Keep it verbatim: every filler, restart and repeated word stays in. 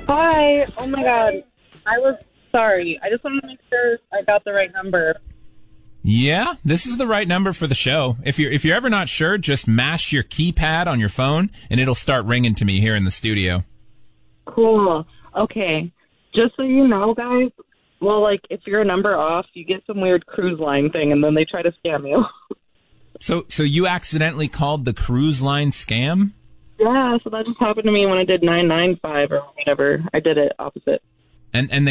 Hi. Oh, my God. I was sorry. I just wanted to make sure I got the right number. Yeah, this is the right number for the show. If you're if you're ever not sure, just mash your keypad on your phone, and it'll start ringing to me here in the studio. Cool. Okay. Just so you know, guys, well, like, if you're a number off, you get some weird cruise line thing, and then they try to scam you. So so you accidentally called the cruise line scam? Yeah, so that just happened to me when I did nine nine five or whatever. I did it opposite. And and